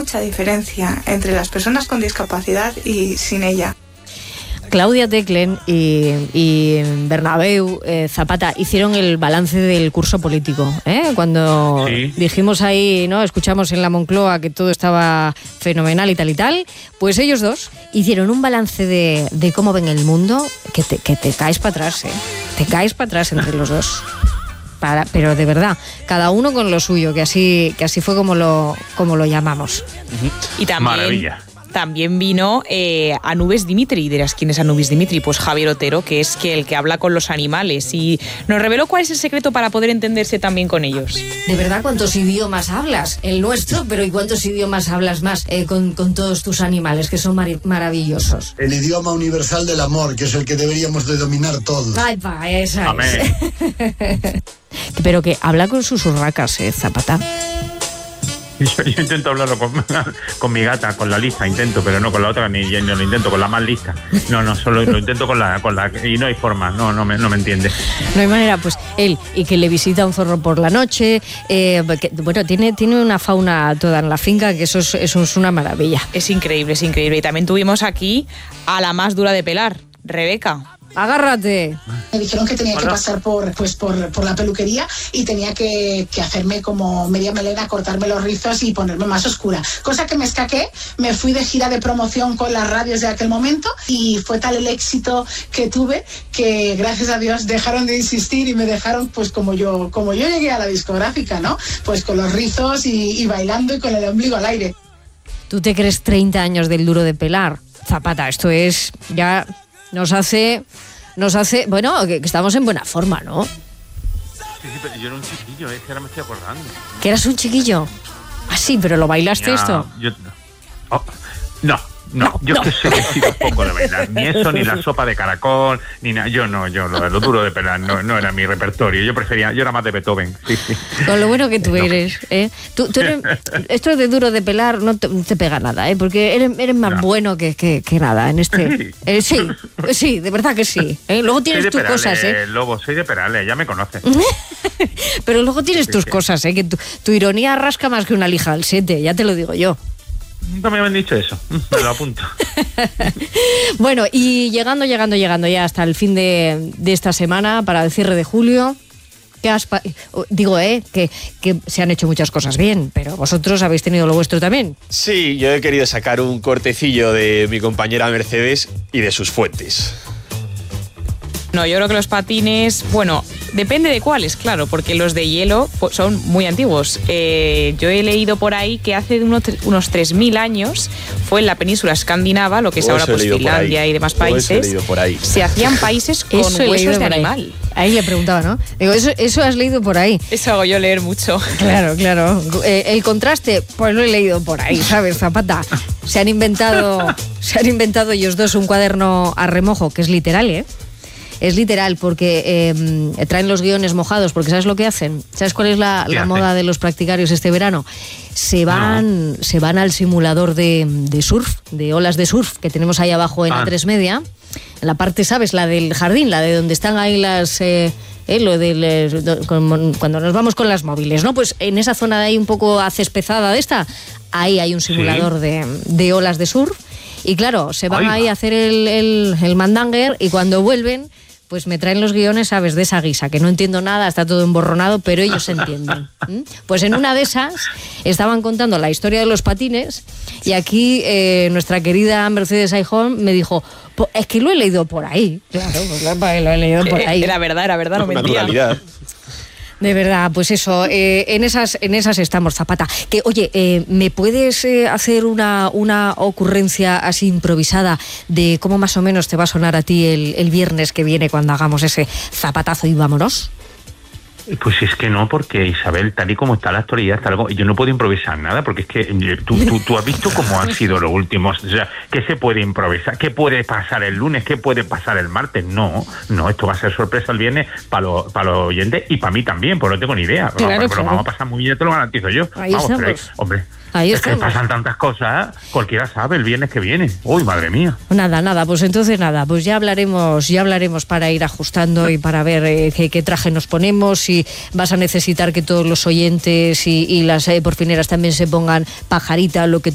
mucha diferencia entre las personas con discapacidad y sin ella. Claudia Teclen y Bernabéu Zapata hicieron el balance del curso político, cuando dijimos ahí, ¿no? Escuchamos en la Moncloa que todo estaba fenomenal y tal, pues ellos dos hicieron un balance de cómo ven el mundo que te caes para atrás, te caes para atrás entre los dos. Pero de verdad, cada uno con lo suyo, que así fue como lo llamamos. Y también, maravilla. También vino Anubis Dimitri. Dirás, ¿quién es Anubis Dimitri? Pues Javier Otero, que es el que habla con los animales, y nos reveló cuál es el secreto para poder entenderse también con ellos. De verdad, ¿cuántos idiomas hablas? El nuestro, pero ¿y cuántos idiomas hablas más con todos tus animales, que son maravillosos? El idioma universal del amor, que es el que deberíamos de dominar todos. Ay, esa Amén. es. Pero que habla con sus urracas, Zapata. Yo intento hablarlo con mi gata, con la lista, pero no con la otra, ni yo no lo intento, con la más lista. No, solo lo intento con la y no hay forma, no me entiende. No hay manera, pues él, y que le visita un zorro por la noche, tiene una fauna toda en la finca, que eso es una maravilla. Es increíble. Y también tuvimos aquí a la más dura de pelar, Rebeca. Agárrate. Me dijeron que tenía que pasar por la peluquería y tenía que hacerme como media melena, cortarme los rizos y ponerme más oscura. Cosa que me escaqué, me fui de gira de promoción con las radios de aquel momento y fue tal el éxito que tuve que gracias a Dios dejaron de insistir y me dejaron pues como yo llegué a la discográfica, ¿no? Pues con los rizos y bailando y con el ombligo al aire. ¿Tú te crees 30 años del duro de pelar? Zapata, esto es ya... Nos hace, bueno, que estamos en buena forma, ¿no? Sí, pero yo era un chiquillo, que ahora me estoy acordando. ¿Que eras un chiquillo? Ah, sí, pero ¿lo bailaste esto? No, yo que sé que he sido poco de bailar, ni eso, ni la sopa de caracol, ni nada. Yo lo duro de pelar no era mi repertorio. Yo era más de Beethoven. Sí. Con lo bueno que tú eres, Tú eres, esto de duro de pelar no te pega nada, porque eres más bueno que nada en este. Sí, de verdad que sí. Luego tienes tus cosas, Lobo, soy de Perales, ya me conoces. Pero luego tienes tus cosas, que tu ironía rasca más que una lija al 7, ya te lo digo yo. Nunca me habían dicho eso, me lo apunto. Bueno, y llegando ya hasta el fin de esta semana, para el cierre de julio, que se han hecho muchas cosas bien, pero vosotros habéis tenido lo vuestro también. Sí, yo he querido sacar un cortecillo de mi compañera Mercedes y de sus fuentes. No, yo creo que los patines, depende de cuáles, claro, porque los de hielo son muy antiguos. Yo he leído por ahí que hace unos 3.000 años fue en la península escandinava, lo que es ahora Finlandia y demás países, se hacían países con huesos de animal. Ahí le preguntaba, ¿no? Digo, eso has leído por ahí. Eso hago yo, leer mucho. Claro. El contraste, pues lo he leído por ahí, ¿sabes, Zapata? Se han inventado ellos dos un cuaderno a remojo, que es literal, Es literal, porque traen los guiones mojados, porque ¿sabes lo que hacen? ¿Sabes cuál es la moda de los practicarios este verano? Se van al simulador de surf, de olas de surf, que tenemos ahí abajo en A3 Media, en la parte, ¿sabes? La del jardín, la de donde están ahí las... cuando nos vamos con las móviles, ¿no? Pues en esa zona de ahí un poco acespezada de esta, ahí hay un simulador de olas de surf. Y claro, se van ahí a hacer el mandanger y cuando vuelven, pues me traen los guiones, ¿sabes? De esa guisa, que no entiendo nada, está todo emborronado, pero ellos entienden. Pues en una de esas estaban contando la historia de los patines y aquí nuestra querida Mercedes Aijón me dijo, es que lo he leído por ahí. Claro, pues lo he leído por ahí. Era verdad, no mentía. De verdad, pues eso, en esas estamos, Zapata. Que, oye, ¿me puedes hacer una ocurrencia así improvisada de cómo más o menos te va a sonar a ti el viernes que viene cuando hagamos ese zapatazo y vámonos? Pues es que no, porque Isabel, tal y como está la actualidad, yo no puedo improvisar nada, porque es que tú has visto cómo han sido los últimos, o sea, ¿qué se puede improvisar? ¿Qué puede pasar el lunes? ¿Qué puede pasar el martes? No, esto va a ser sorpresa el viernes para los oyentes y para mí también, pues no tengo ni idea. Pero vamos a pasar muy bien, te lo garantizo yo. Ahí es que pasan tantas cosas, cualquiera sabe el viernes que viene. Uy, madre mía. Nada, pues entonces pues ya hablaremos para ir ajustando y para ver qué traje nos ponemos, si vas a necesitar que todos los oyentes y las porfineras también se pongan pajarita, lo que